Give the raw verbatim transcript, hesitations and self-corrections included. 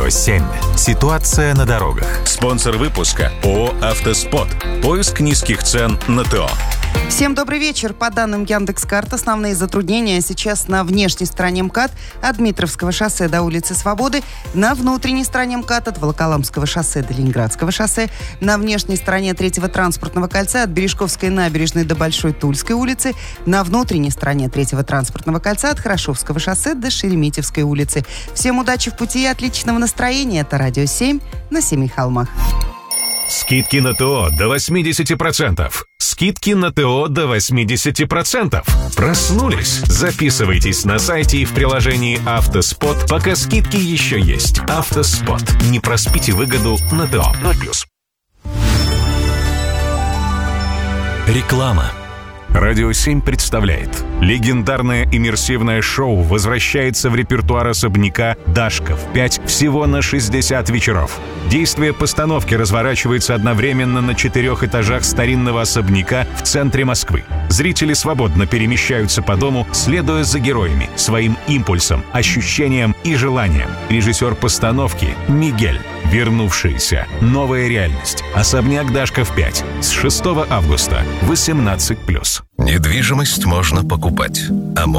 Радио семь. Ситуация на дорогах. Спонсор выпуска ООО «Автоспот». Поиск низких цен на ТО. Всем добрый вечер. По данным Яндекс.Карт, основные затруднения сейчас на внешней стороне МКАД от Дмитровского шоссе до улицы Свободы, на внутренней стороне МКАД от Волоколамского шоссе до Ленинградского шоссе, на внешней стороне третьего транспортного кольца от Бережковской набережной до Большой Тульской улицы, на внутренней стороне третьего транспортного кольца от Хорошевского шоссе до Шереметьевской улицы. Всем удачи в пути и отличного настроения. Это Радио семь на Семи холмах. Скидки на ТО до восемьдесят процентов. Скидки на ТО до восемьдесят процентов. Проснулись? Записывайтесь на сайте и в приложении «Автоспот», пока скидки еще есть. «Автоспот». Не проспите выгоду на ТО. ноль плюс. Реклама. Радио семь представляет. Легендарное иммерсивное шоу возвращается в репертуар особняка «Дашков пять» всего на шестьдесят вечеров. Действие постановки разворачивается одновременно на четырех этажах старинного особняка в центре Москвы. Зрители свободно перемещаются по дому, следуя за героями, своим импульсом, ощущениям и желаниям. Режиссер постановки Мигель. Вернувшиеся. Новая реальность. Особняк «Дашков пять» с шестого августа. восемнадцать плюс. Недвижимость можно покупать, а